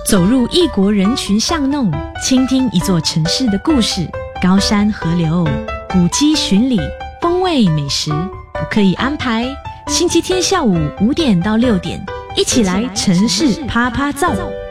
走入异国人群巷弄，倾听一座城市的故事，高山河流，古迹巡礼，风味美食，不刻意安排。星期天下午5点到6点，一起来城市趴趴造。